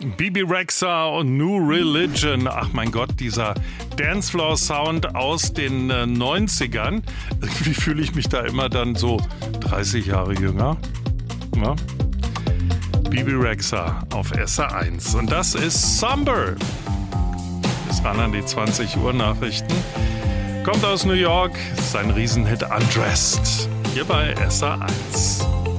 Bebe Rexha und New Religion. Ach mein Gott, dieser Dancefloor-Sound aus den 90ern. Irgendwie fühle ich mich da immer dann so 30 Jahre jünger. Ja? Bebe Rexha auf SR1. Und das ist Somber. Bis ran an die 20 Uhr Nachrichten. Kommt aus New York, sein Riesenhit Undressed. Hier bei SR1.